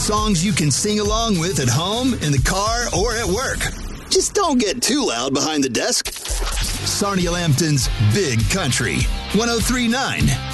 Songs you can sing along with at home, in the car, or at work. Just don't get too loud behind the desk. Sarnia Lambton's Big Country, 103.9